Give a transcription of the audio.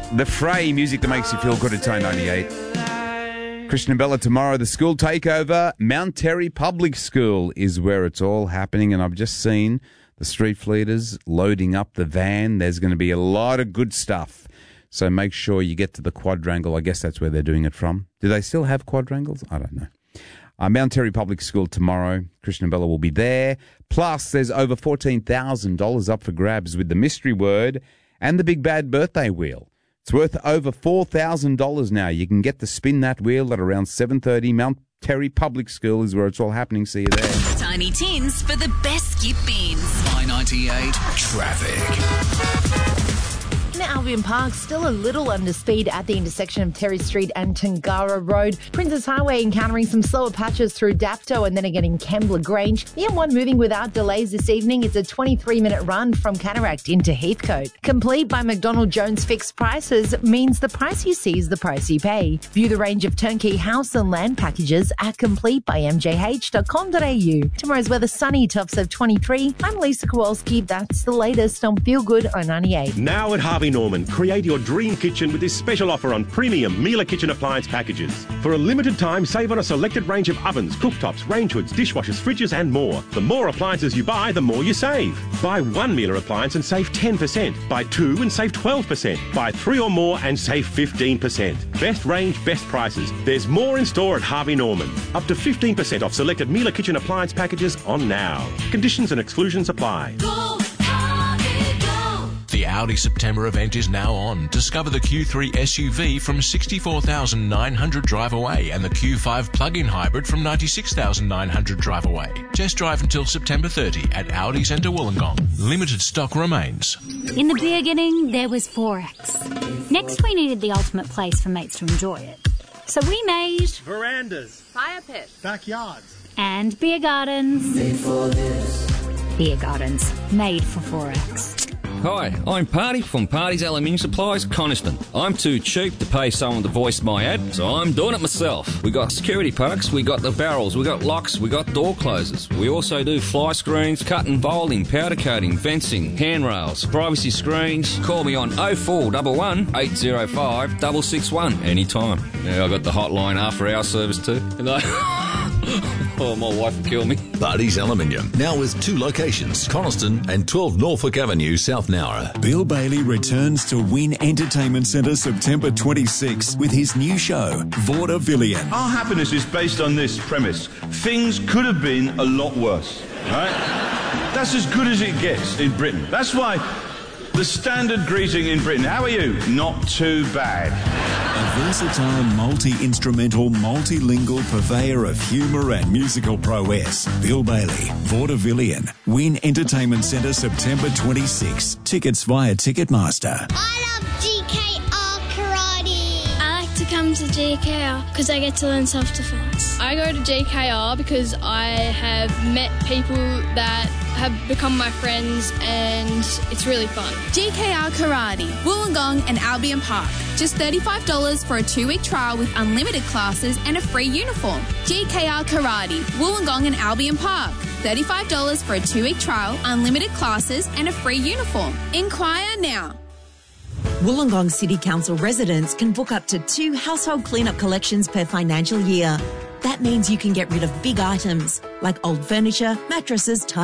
The Fray, music that makes you feel good at Time 98. Christian and Bella tomorrow, the school takeover. Mount Terry Public School is where it's all happening, and I've just seen the street fleeters loading up the van. There's going to be a lot of good stuff. So make sure you get to the quadrangle. I guess that's where they're doing it from. Do they still have quadrangles? I don't know. Mount Terry Public School tomorrow. Christian and Bella will be there. Plus, there's over $14,000 up for grabs with the mystery word and the big bad birthday wheel. It's worth over $4,000 now. You can get to spin that wheel at around 7:30. Mount Terry Public School is where it's all happening. See you there. Tiny Tins for the best skip beans. I-98 Traffic. In Albion Park, still a little under speed at the intersection of Terry Street and Tangara Road. Princess Highway encountering some slower patches through Dapto and then again in Kembla Grange. The M1 moving without delays this evening. It's a 23-minute run from Cataract into Heathcote. Complete by McDonald Jones Fixed Prices means the price you see is the price you pay. View the range of turnkey house and land packages at completebymjh.com.au. Tomorrow's weather sunny, tops of 23. I'm Lisa Kowalski. That's the latest on Feel Good on 98. Now at Harvey Norman, create your dream kitchen with this special offer on premium Miele kitchen appliance packages. For a limited time, save on a selected range of ovens, cooktops, range hoods, dishwashers, fridges and more. The more appliances you buy, the more you save. Buy one Miele appliance and save 10%. Buy two and save 12%. Buy three or more and save 15%. Best range, best prices. There's more in store at Harvey Norman. Up to 15% off selected Miele kitchen appliance packages on now. Conditions and exclusions apply. The Audi September event is now on. Discover the Q3 SUV from $64,900 drive away and the Q5 plug-in hybrid from $96,900 drive away. Test drive until September 30 at Audi Centre Wollongong. Limited stock remains. In the beginning, there was Forex. Next, we needed the ultimate place for mates to enjoy it. So we made verandas, fire pits, backyards, and beer gardens. Made for this. Beer gardens, made for Forex. Hi, I'm Party from Party's Aluminium Supplies, Coniston. I'm too cheap to pay someone to voice my ad, so I'm doing it myself. We got security products, we got the barrels, we got locks, we got door closers. We also do fly screens, cut and folding, powder coating, fencing, handrails, privacy screens. Call me on 0411 805 661 anytime. Yeah, I got the hotline after our service too. And oh, my wife will kill me. Party's Aluminium, now with 2 locations, Coniston and 12 Norfolk Avenue, South Nowra. Bill Bailey returns to Wynn Entertainment Centre September 26 with his new show, Vaudevillian. Our happiness is based on this premise. Things could have been a lot worse, right? That's as good as it gets in Britain. That's why the standard greeting in Britain, how are you? Not too bad. A versatile, multi-instrumental, multilingual purveyor of humour and musical prowess. Bill Bailey, Vaudevillian, Wynn Entertainment Centre, September 26. Tickets via Ticketmaster. I love GKR Karate. I like to come to GKR because I get to learn self-defense. I go to GKR because I have met people that have become my friends and it's really fun. GKR Karate, Wollongong and Albion Park. Just $35 for a 2-week trial with unlimited classes and a free uniform. GKR Karate, Wollongong and Albion Park. $35 for a 2-week trial, unlimited classes and a free uniform. Inquire now. Wollongong City Council residents can book up to 2 household cleanup collections per financial year. That means you can get rid of big items like old furniture, mattresses,